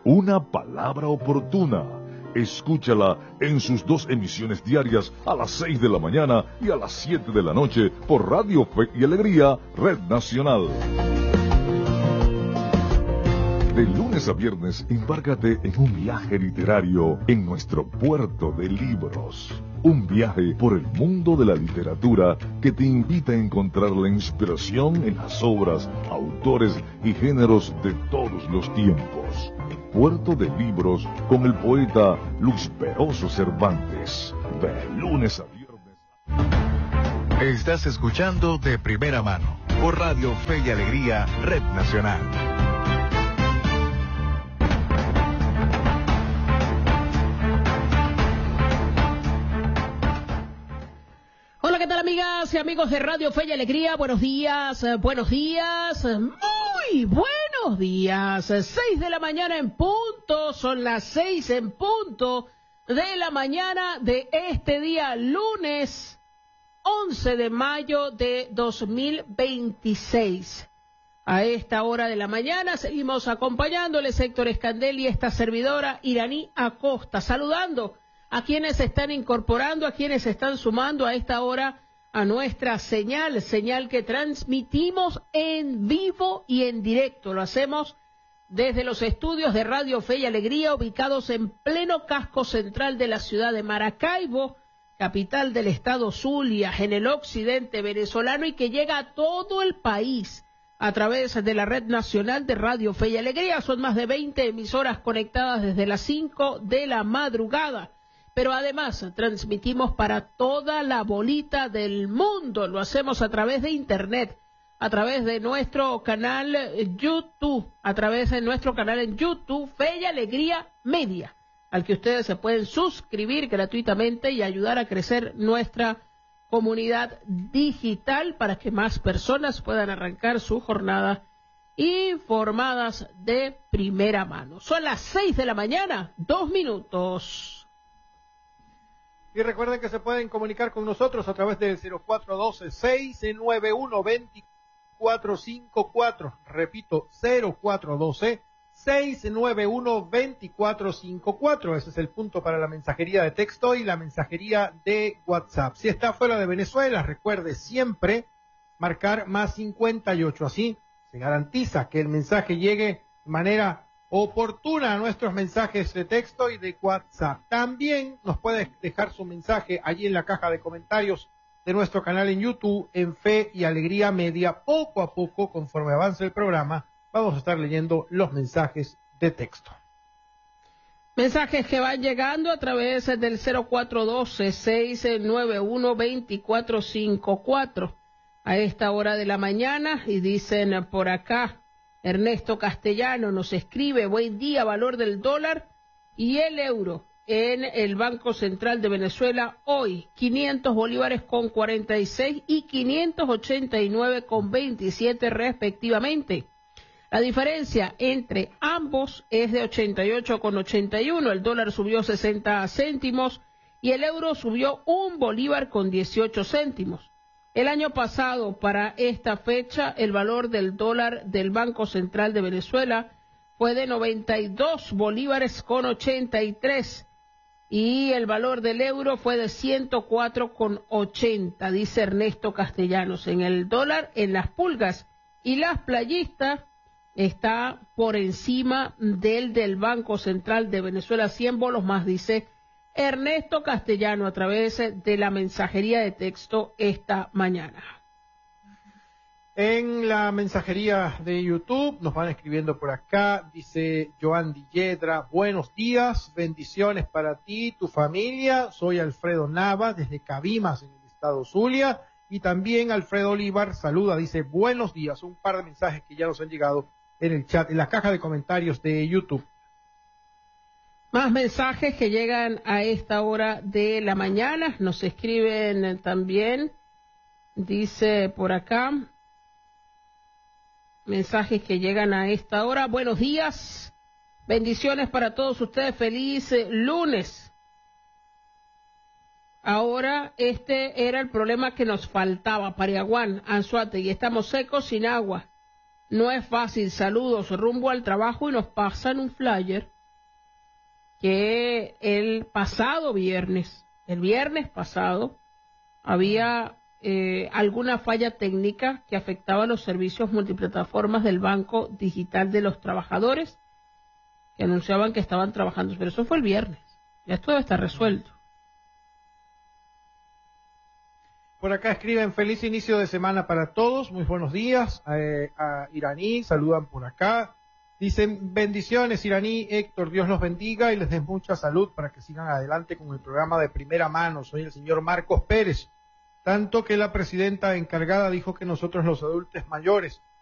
Una palabra oportuna. Escúchala en sus 2 emisiones diarias a las 6 de la mañana y a las 7 de la noche por Radio Fe y Alegría, Red Nacional. De lunes a viernes, embárcate en un viaje literario en nuestro puerto de libros. Un viaje por el mundo de la literatura que te invita a encontrar la inspiración en las obras, autores y géneros de todos los tiempos. Puerto de Libros con el poeta Luis Peroso Cervantes. De lunes a viernes. Estás escuchando De Primera Mano por Radio Fe y Alegría, Red Nacional. Hola, ¿qué tal, amigas y amigos de Radio Fe y Alegría? Buenos días, muy buenos días. 6 de la mañana en punto, son las 6 en punto de la mañana de este día, lunes 11 de mayo de 2026. A esta hora de la mañana seguimos acompañándoles Héctor Escandel y esta servidora Iraní Acosta, saludando a quienes se están incorporando, a quienes se están sumando a esta hora a nuestra señal que transmitimos en vivo y en directo. Lo hacemos desde los estudios de Radio Fe y Alegría, ubicados en pleno casco central de la ciudad de Maracaibo, capital del estado Zulia, en el occidente venezolano, y que llega a todo el país a través de la red nacional de Radio Fe y Alegría. Son más de 20 emisoras conectadas desde las 5 de la madrugada. Pero además transmitimos para toda la bolita del mundo. Lo hacemos a través de Internet, a través de nuestro canal YouTube, a través de nuestro canal en YouTube, Fe y Alegría Media, al que ustedes se pueden suscribir gratuitamente y ayudar a crecer nuestra comunidad digital para que más personas puedan arrancar su jornada informadas de primera mano. Son las 6 de la mañana, 2 minutos. Y recuerden que se pueden comunicar con nosotros a través del 0412-691-2454. Repito, 0412-691-2454. Ese es el punto para la mensajería de texto y la mensajería de WhatsApp. Si está fuera de Venezuela, recuerde siempre marcar más 58. Así se garantiza que el mensaje llegue de manera oportuna a nuestros mensajes de texto y de WhatsApp. También nos puede dejar su mensaje allí en la caja de comentarios de nuestro canal en YouTube, en Fe y Alegría Media. Poco a poco, conforme avance el programa, vamos a estar leyendo los mensajes de texto. Mensajes que van llegando a través del 0412-691-2454 a esta hora de la mañana, y dicen por acá: Ernesto Castellano nos escribe: buen día, valor del dólar y el euro en el Banco Central de Venezuela hoy, 500 bolívares con 46 y 589 con 27 respectivamente. La diferencia entre ambos es de 88 con 81, el dólar subió 60 céntimos y el euro subió 1 bolívar con 18 céntimos. El año pasado, para esta fecha, el valor del dólar del Banco Central de Venezuela fue de 92 bolívares con 83 y el valor del euro fue de 104 con 80, dice Ernesto Castellanos. En el dólar, en las pulgas y las playistas, está por encima del Banco Central de Venezuela, 100 bolos más, dice Ernesto Castellano a través de la mensajería de texto esta mañana. En la mensajería de YouTube nos van escribiendo por acá, dice Joan Dilledra: buenos días, bendiciones para ti, tu familia. Soy Alfredo Nava desde Cabimas en el estado Zulia. Y también Alfredo Olivar saluda, dice buenos días. Un par de mensajes que ya nos han llegado en el chat, en la caja de comentarios de YouTube. Más mensajes que llegan a esta hora de la mañana. Nos escriben también, dice por acá, mensajes que llegan a esta hora. Buenos días, bendiciones para todos ustedes, feliz lunes. Ahora este era el problema que nos faltaba, Pariaguán, Anzoátegui, estamos secos sin agua. No es fácil, saludos, rumbo al trabajo y nos pasan un flyer que el viernes pasado, había alguna falla técnica que afectaba los servicios multiplataformas del Banco Digital de los Trabajadores, que anunciaban que estaban trabajando, pero eso fue el viernes, ya todo está resuelto. Por acá escriben: feliz inicio de semana para todos, muy buenos días. A Iraní, saludan por acá. Dicen: bendiciones Iraní, Héctor, Dios los bendiga y les dé mucha salud para que sigan adelante con el programa de Primera Mano. Soy el señor Marcos Pérez. Tanto que la presidenta encargada dijo que nosotros los adultos mayores